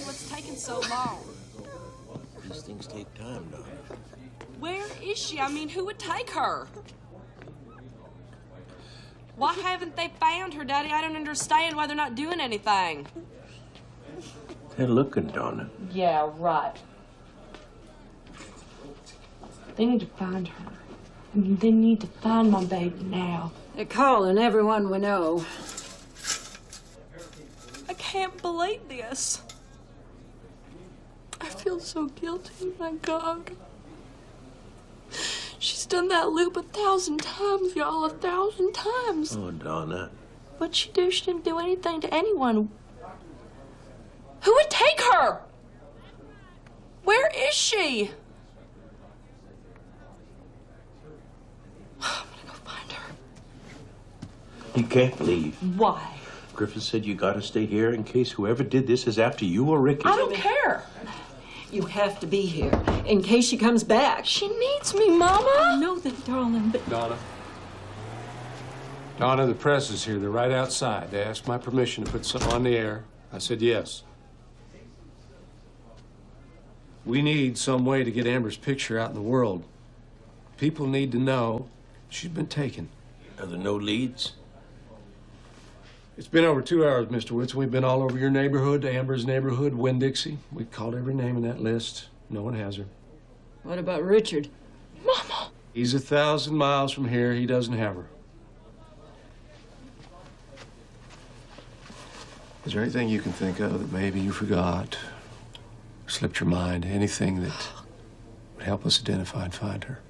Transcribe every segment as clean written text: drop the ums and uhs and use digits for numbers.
What's taking so long? These things take time, Donna. Where is she? I mean, who would take her? Why haven't they found her, Daddy? I don't understand why they're not doing anything. They're looking, Donna. Yeah, right. They need to find her. I mean, they need to find my baby now. They're calling everyone we know. I can't believe this. I feel so guilty, my God. She's done that loop 1,000 times, y'all, 1,000 times. Oh, Donna. What'd she do? She didn't do anything to anyone. Who would take her? Where is she? I'm gonna go find her. You can't leave. Why? Griffin said you gotta stay here in case whoever did this is after you or Ricky. I don't care. You have to be here in case she comes back. She needs me, Mama. I know that, darling, but... Donna. Donna, the press is here. They're right outside. They asked my permission to put something on the air. I said yes. We need some way to get Amber's picture out in the world. People need to know she's been taken. Are there no leads? It's been over 2 hours, Mr. Whitson. We've been all over your neighborhood, Amber's neighborhood, Winn-Dixie. We called every name in that list. No one has her. What about Richard? Mama. He's 1,000 miles from here. He doesn't have her. Is there anything you can think of that maybe you forgot, slipped your mind, anything that would help us identify and find her?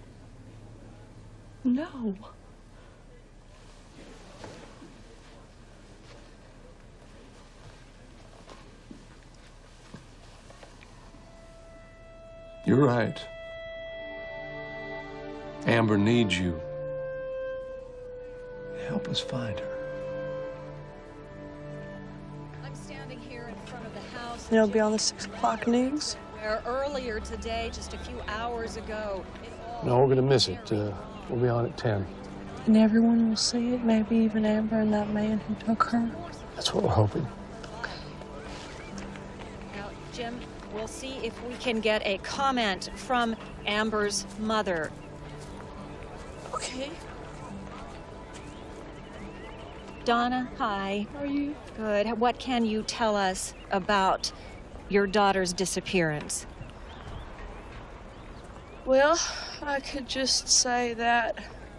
No. You're right. Amber needs you. Help us find her. I'm standing here in front of the house. It'll be on the 6 o'clock news. Where earlier today, just a few hours ago, No, we're gonna miss it. We'll be on at 10. And everyone will see it, maybe even Amber and that man who took her. That's what we're hoping. Now, Jim, we'll see if we can get a comment from Amber's mother. Okay. Donna, hi. How are you? Good. What can you tell us about your daughter's disappearance? Well, I could just say that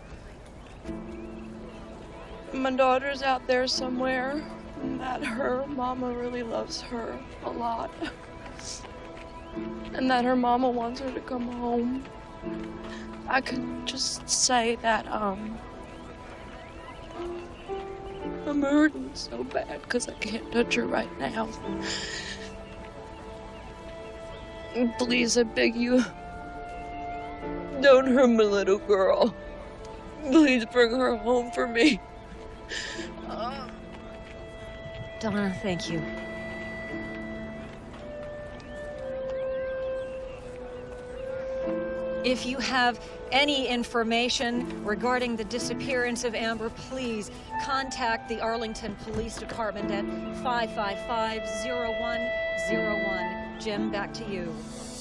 my daughter's out there somewhere, and that her mama really loves her a lot. And that her mama wants her to come home. I could just say that, I'm hurting so bad because I can't touch her right now. Please, I beg you, don't hurt my little girl. Please bring her home for me. Donna, thank you. If you have any information regarding the disappearance of Amber, please contact the Arlington Police Department at 555-0101. Jim, back to you.